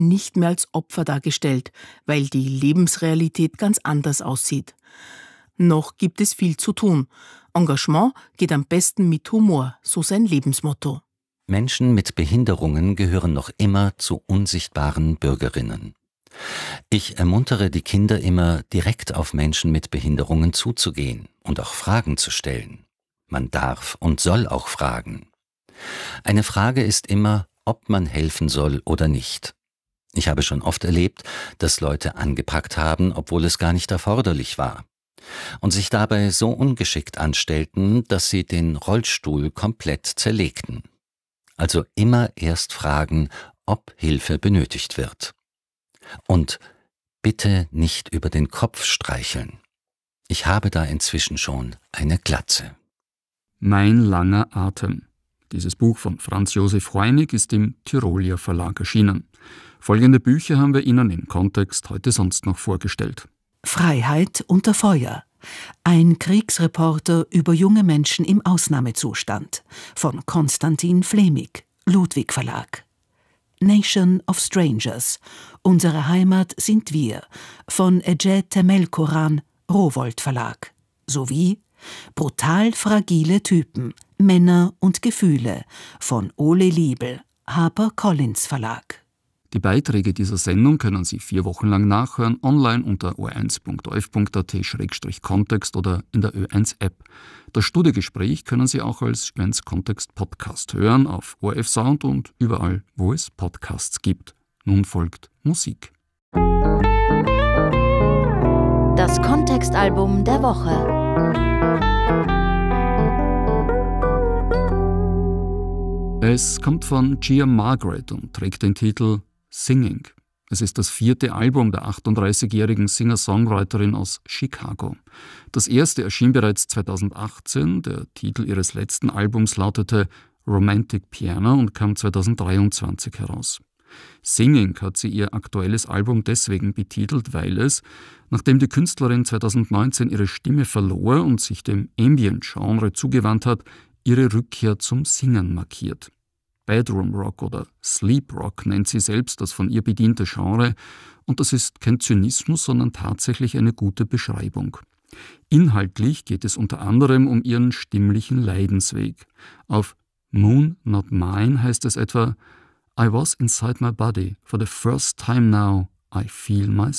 nicht mehr als Opfer dargestellt, weil die Lebensrealität ganz anders aussieht. Noch gibt es viel zu tun. Engagement geht am besten mit Humor, so sein Lebensmotto. Menschen mit Behinderungen gehören noch immer zu unsichtbaren Bürgerinnen. Ich ermuntere die Kinder immer, direkt auf Menschen mit Behinderungen zuzugehen und auch Fragen zu stellen. Man darf und soll auch fragen. Eine Frage ist immer, ob man helfen soll oder nicht. Ich habe schon oft erlebt, dass Leute angepackt haben, obwohl es gar nicht erforderlich war. Und sich dabei so ungeschickt anstellten, dass sie den Rollstuhl komplett zerlegten. Also immer erst fragen, ob Hilfe benötigt wird. Und bitte nicht über den Kopf streicheln. Ich habe da inzwischen schon eine Glatze. Mein langer Atem. Dieses Buch von Franz Josef Hoynig ist im Tyrolia Verlag erschienen. Folgende Bücher haben wir Ihnen im Kontext heute sonst noch vorgestellt. Freiheit unter Feuer. Ein Kriegsreporter über junge Menschen im Ausnahmezustand von Konstantin Flemig, Ludwig Verlag. Nation of Strangers. Unsere Heimat sind wir von Ece Temelkuran, Rowohlt Verlag. Sowie Brutal fragile Typen, Männer und Gefühle von Ole Liebel, HarperCollins Verlag. Die Beiträge dieser Sendung können Sie 4 Wochen lang nachhören, online unter o1.orf.at/kontext oder in der Ö1-App. Das Studiogespräch können Sie auch als Ö1-Kontext-Podcast hören, auf ORF Sound und überall, wo es Podcasts gibt. Nun folgt Musik. Das Kontextalbum der Woche. Es kommt von Gia Margaret und trägt den Titel Singing. Es ist das 4. Album der 38-jährigen Singer-Songwriterin aus Chicago. Das erste erschien bereits 2018. Der Titel ihres letzten Albums lautete Romantic Piano und kam 2023 heraus. Singing hat sie ihr aktuelles Album deswegen betitelt, weil es, nachdem die Künstlerin 2019 ihre Stimme verlor und sich dem Ambient-Genre zugewandt hat, ihre Rückkehr zum Singen markiert. Bedroom Rock oder Sleep Rock nennt sie selbst das von ihr bediente Genre, und das ist kein Zynismus, sondern tatsächlich eine gute Beschreibung. Inhaltlich geht es unter anderem um ihren stimmlichen Leidensweg. Auf Moon Not Mine heißt es etwa: I was inside my body for the first time now, I feel myself.